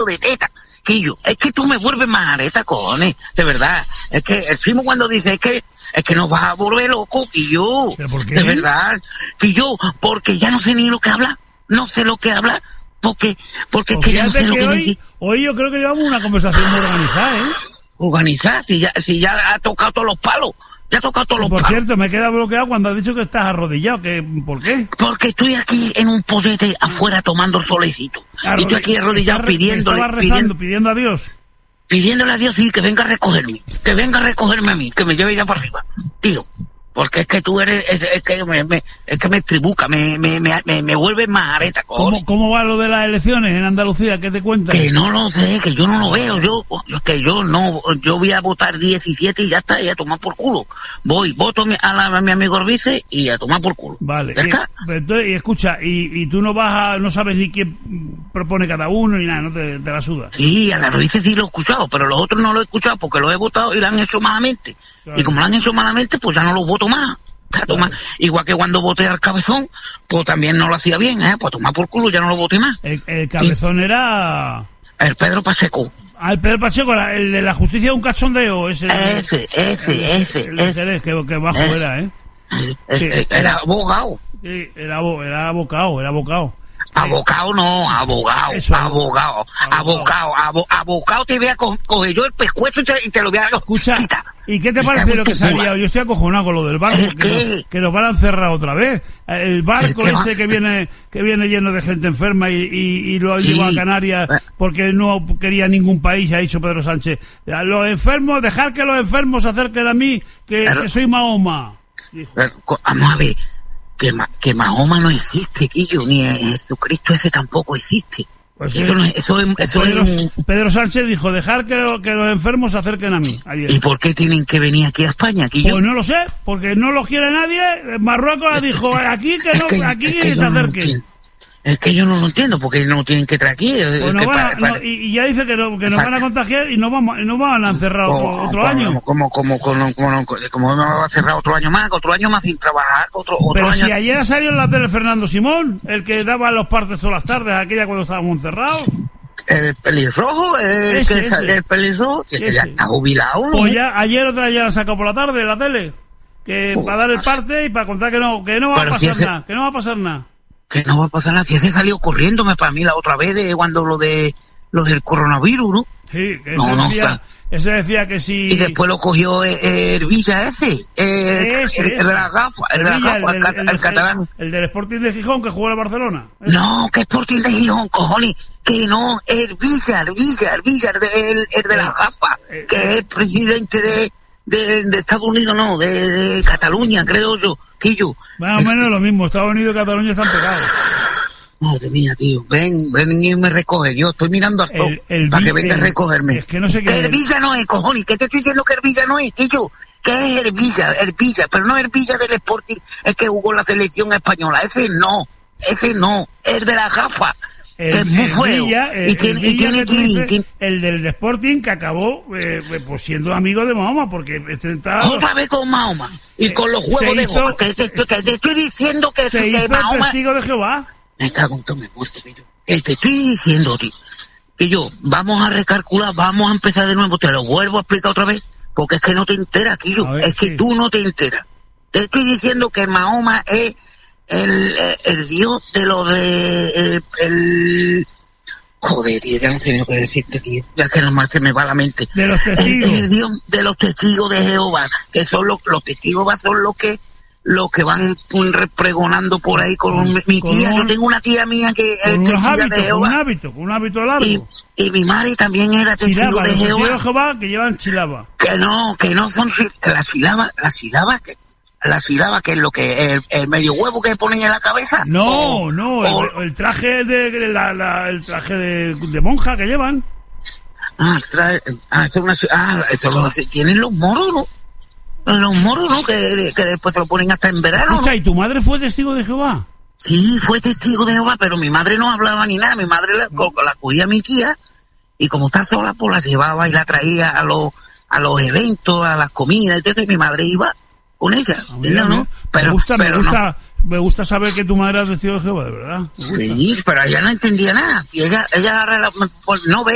de teta. Quillo, es que tú me vuelves más areta, cojones, de verdad. Es que el Chimo cuando dice es que nos vas a volver loco, Quillo. ¿Pero por qué? De verdad, Quillo, porque ya no sé ni lo que habla, no sé lo que habla, porque es que ya no sé lo que dice. Hoy yo creo que llevamos una conversación muy organizada, ¿eh? Organizar, si ya ha tocado todos los palos. Ya ha tocado todos los palos. Por cierto, me he quedado bloqueado cuando has dicho que estás arrodillado. ¿Por qué? Porque estoy aquí en un pollete afuera tomando el solecito. Y estoy aquí arrodillado pidiéndole pidiendo a Dios. Pidiéndole a Dios, sí, que venga a recogerme. Que venga a recogerme a mí, que me lleve ya para arriba. Tío, porque es que tú eres, es que me tribuca, me vuelve más areta, cojones. ¿Cómo va lo de las elecciones en Andalucía? ¿Qué te cuentas? Que no lo sé, que yo no lo veo, yo voy a votar 17 y ya está, y a tomar por culo. Voto a mi amigo Orbice y a tomar por culo. Vale. ¿Ya está? Entonces, y escucha, y tú no sabes ni quién propone cada uno ni nada, no te la suda. Sí, a la Orbice sí lo he escuchado, pero los otros no lo he escuchado porque los he votado y lo han hecho malamente. Claro. Y como lo han hecho malamente, pues ya no los voto más. Claro. Igual que cuando voté al Cabezón, pues también no lo hacía bien, pues tomar por culo, ya no lo voté más. El Cabezón era... El Pedro Pacheco. Ah, el Pedro Pacheco, el de la justicia de un cachondeo, ese. Que bajo era, ¿eh? Era abogado. Sí, era abocado. Abocado no, abogado. Eso, abocado te voy a coger yo el pescuezo y te lo voy a... Escucha, ¿y qué te parece lo que salía? Yo estoy acojonado con lo del barco, que nos van a encerrar otra vez. El barco ese que viene lleno de gente enferma y lo llevó a Canarias porque no quería ningún país, ha dicho Pedro Sánchez. Los enfermos, dejar que los enfermos se acerquen a mí, que soy Mahoma. Vamos a ver. Que Mahoma no existe, Quillo, ni Jesucristo ese tampoco existe. Pues Pedro Sánchez dijo, dejar que los enfermos se acerquen a mí. Ayer. ¿Y por qué tienen que venir aquí a España, Quillo? Pues no lo sé, porque no lo quiere nadie. Marruecos dijo, aquí que se acerquen. Es que yo no lo entiendo, porque no tienen que traer aquí. Pues y ya dice que nos van a contagiar y no van a encerrar otro año. ¿Cómo me va a cerrar otro año más sin trabajar? Pero año. Si ayer salió en la tele Fernando Simón, el que daba los partes todas las tardes, aquella cuando estábamos encerrados. El pelirrojo, el pelirrojo, que ya está jubilado, ¿no? Pues ya, ayer otra ya la sacó por la tarde en la tele, que para dar el parte y para contar que no va a pasar nada, que no va a pasar nada. Que no va a pasar nada, si ese salió corriéndome para mí la otra vez de cuando lo del coronavirus, ¿no? Sí, ese decía que sí. Y después lo cogió Villa el de las gafas, el catalán. El del Sporting de Gijón que jugó en Barcelona. No, que Sporting de Gijón, cojones, que no, el Villa, el de las gafas, que es el presidente de Estados Unidos, no, de Cataluña, creo yo, Quillo. Más o menos lo mismo, Estados Unidos y Cataluña están pegados. Madre mía, tío, ven y me recoge, Dios, estoy mirando a todo para que venga a recogerme. Es que no sé qué. Villa no es, cojones, ¿qué te estoy diciendo que Villa no es, Quillo? ¿Qué es Villa, pero no Villa del Sporting, es que jugó la selección española, ese no, es de la gafa. Que es muy feo. El del Sporting que acabó pues siendo amigo de Mahoma, porque otra vez con Mahoma y con los huevos de goma, que te estoy diciendo que se hizo Mahoma... testigo de Jehová. Me cago en todo mi muerto, tío. Te estoy diciendo, tío, que vamos a recalcular, vamos a empezar de nuevo, te lo vuelvo a explicar otra vez, porque es que no te enteras, tío, que tú no te enteras. Te estoy diciendo que Mahoma es el dios de lo de joder, tío, ya no sé ni lo que decirte, tío, ya que nomás se me va la mente. De los testigos. El dios de los testigos de Jehová, que son los testigos, son los que van pregonando por ahí con mi tía. Yo tengo una tía mía que es testigo de Jehová. Con un hábito largo. Y mi madre también era testigo de Jehová. Testigos de Jehová que llevan chilaba. Que no son la sílaba, que es lo que el medio huevo que ponen en la cabeza. El traje el traje de monja que llevan. Eso lo tienen los moros, ¿no? Los moros, ¿no? Que después te lo ponen hasta en verano. Escucha, ¿y tu madre fue testigo de Jehová? Sí, fue testigo de Jehová, pero mi madre no hablaba ni nada. Mi madre la cogía a mi tía y como está sola, pues la llevaba y la traía a los eventos, a las comidas. Entonces mi madre iba con ella, ¿no? Me gusta saber que tu madre era testigo de Jehová, de verdad. Sí, pero ella no entendía nada. Y ella no ve